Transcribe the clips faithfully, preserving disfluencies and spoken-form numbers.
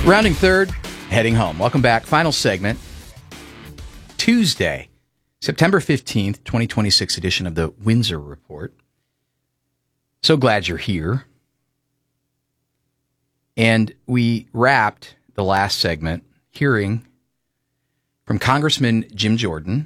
Rounding third, heading home. Welcome back. Final segment. Tuesday, September fifteenth, twenty twenty-six edition of the Windsor Report. So glad you're here. And we wrapped the last segment hearing from Congressman Jim Jordan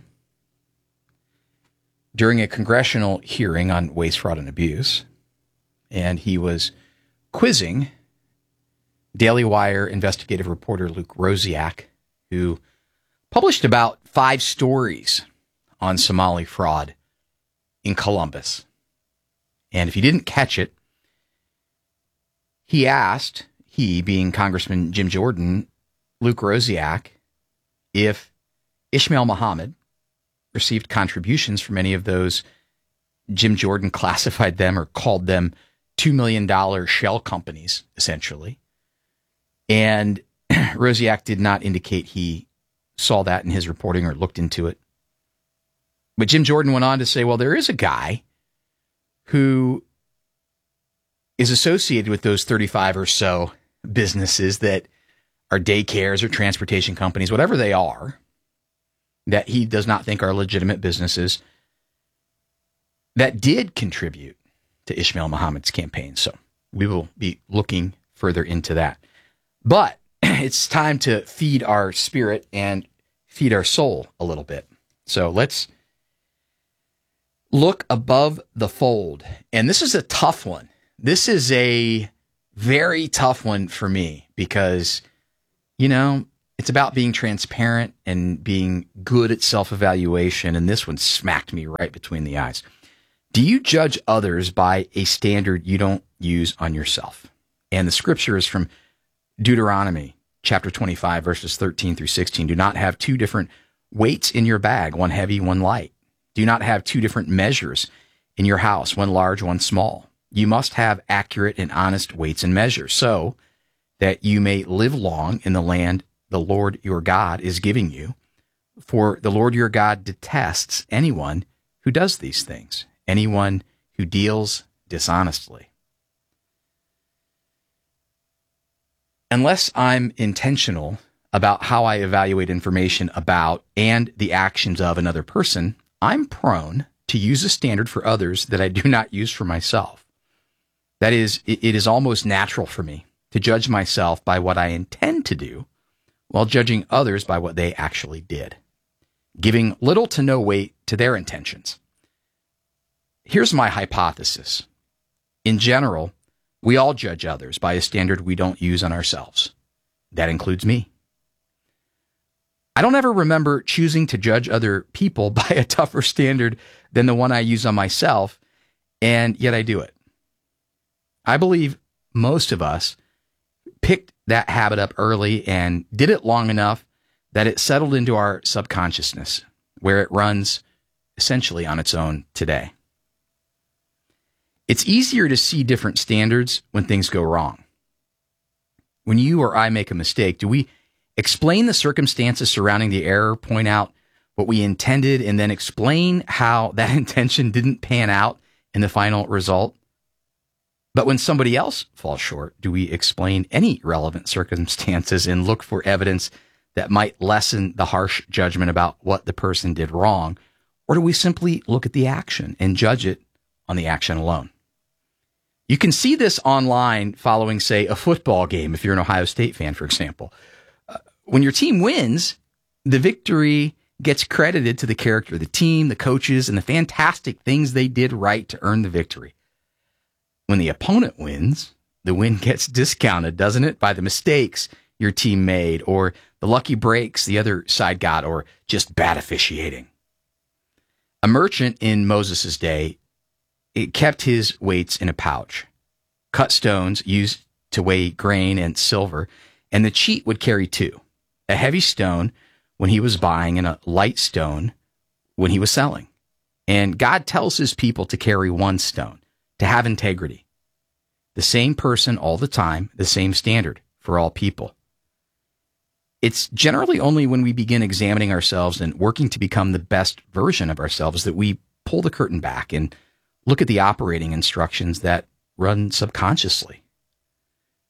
during a congressional hearing on waste, fraud, and abuse. And he was quizzing Daily Wire investigative reporter Luke Rosiak, who published about five stories on Somali fraud in Columbus. And if you didn't catch it, he asked, he being Congressman Jim Jordan, Luke Rosiak, if Ishmael Muhammad received contributions from any of those. Jim Jordan classified them or called them two million dollars shell companies, essentially. And Rosiak did not indicate he saw that in his reporting or looked into it. But Jim Jordan went on to say, well, there is a guy who is associated with those thirty-five or so businesses that are daycares or transportation companies, whatever they are, that he does not think are legitimate businesses that did contribute to Ishmael Muhammad's campaign. So we will be looking further into that. But it's time to feed our spirit and feed our soul a little bit. So let's look above the fold. And this is a tough one. This is a very tough one for me because, you know, it's about being transparent and being good at self-evaluation. And this one smacked me right between the eyes. Do you judge others by a standard you don't use on yourself? And the scripture is from Deuteronomy chapter twenty-five, verses thirteen through sixteen. Do not have two different weights in your bag, one heavy, one light. Do not have two different measures in your house, one large, one small. You must have accurate and honest weights and measures so that you may live long in the land the Lord your God is giving you. For the Lord your God detests anyone who does these things, anyone who deals dishonestly. Unless I'm intentional about how I evaluate information about and the actions of another person, I'm prone to use a standard for others that I do not use for myself. That is, it is almost natural for me to judge myself by what I intend to do while judging others by what they actually did, giving little to no weight to their intentions. Here's my hypothesis. In general, we all judge others by a standard we don't use on ourselves. That includes me. I don't ever remember choosing to judge other people by a tougher standard than the one I use on myself, and yet I do it. I believe most of us picked that habit up early and did it long enough that it settled into our subconsciousness, where it runs essentially on its own today. It's easier to see different standards when things go wrong. When you or I make a mistake, do we explain the circumstances surrounding the error, point out what we intended, and then explain how that intention didn't pan out in the final result? But when somebody else falls short, do we explain any relevant circumstances and look for evidence that might lessen the harsh judgment about what the person did wrong? Or do we simply look at the action and judge it on the action alone? You can see this online following, say, a football game, if you're an Ohio State fan, for example. Uh, when your team wins, the victory gets credited to the character of the team, the coaches, and the fantastic things they did right to earn the victory. When the opponent wins, the win gets discounted, doesn't it, by the mistakes your team made, or the lucky breaks the other side got, or just bad officiating. A merchant in Moses' day, it kept his weights in a pouch, cut stones used to weigh grain and silver, and the cheat would carry two, a heavy stone when he was buying and a light stone when he was selling. And God tells his people to carry one stone, to have integrity. The same person all the time, the same standard for all people. It's generally only when we begin examining ourselves and working to become the best version of ourselves that we pull the curtain back and look at the operating instructions that run subconsciously.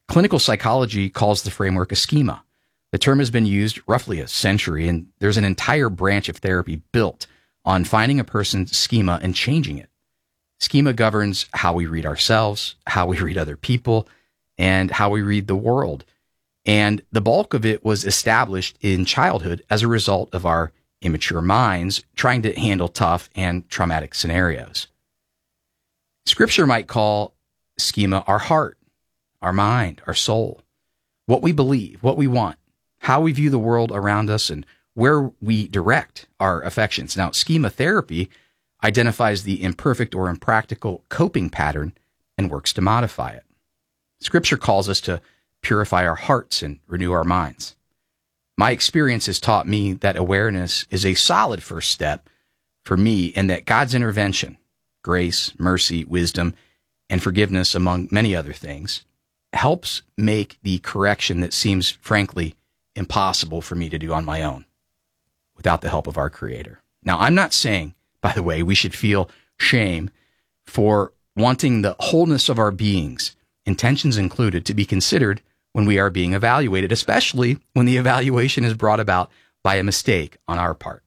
Clinical psychology calls the framework a schema. The term has been used roughly a century, and there's an entire branch of therapy built on finding a person's schema and changing it. Schema governs how we read ourselves, how we read other people, and how we read the world. And the bulk of it was established in childhood as a result of our immature minds trying to handle tough and traumatic scenarios. Scripture might call schema our heart, our mind, our soul, what we believe, what we want, how we view the world around us, and where we direct our affections. Now, schema therapy identifies the imperfect or impractical coping pattern and works to modify it. Scripture calls us to purify our hearts and renew our minds. My experience has taught me that awareness is a solid first step for me, and that God's intervention, grace, mercy, wisdom, and forgiveness, among many other things, helps make the correction that seems, frankly, impossible for me to do on my own without the help of our Creator. Now, I'm not saying, by the way, we should feel shame for wanting the wholeness of our beings, intentions included, to be considered when we are being evaluated, especially when the evaluation is brought about by a mistake on our part.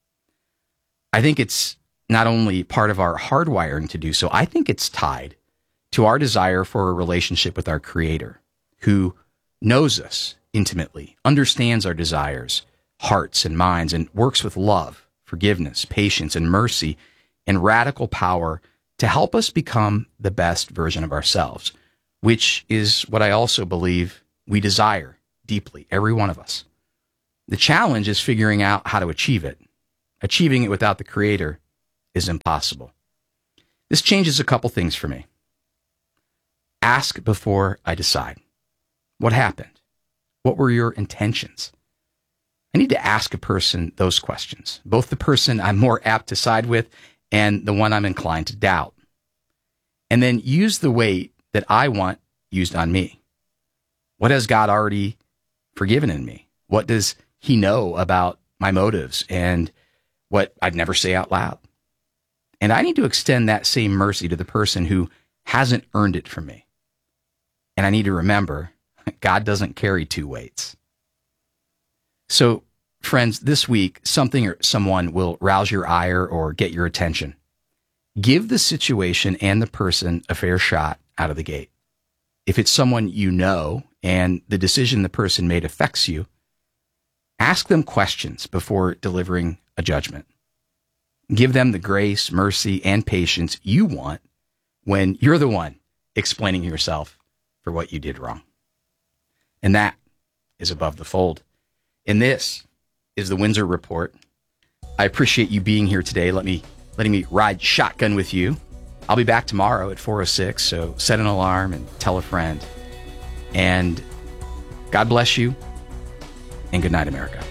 I think it's not only part of our hardwiring to do so, I think it's tied to our desire for a relationship with our Creator, who knows us intimately, understands our desires, hearts, and minds, and works with love, forgiveness, patience, and mercy, and radical power to help us become the best version of ourselves, which is what I also believe we desire deeply, every one of us. The challenge is figuring out how to achieve it. Achieving it without the Creator is impossible. This changes a couple things for me. Ask before I decide. What happened? What were your intentions? I need to ask a person those questions, both the person I'm more apt to side with and the one I'm inclined to doubt. And then use the weight that I want used on me. What has God already forgiven in me? What does He know about my motives and what I'd never say out loud? And I need to extend that same mercy to the person who hasn't earned it from me. And I need to remember, God doesn't carry two weights. So, friends, this week, something or someone will rouse your ire or get your attention. Give the situation and the person a fair shot out of the gate. If it's someone you know and the decision the person made affects you, ask them questions before delivering a judgment. Give them the grace, mercy, and patience you want when you're the one explaining yourself for what you did wrong. And that is Above the Fold. And this is the Windsor Report. I appreciate you being here today. Let me letting me ride shotgun with you. I'll be back tomorrow at four oh six, so set an alarm and tell a friend. And God bless you, and good night, America.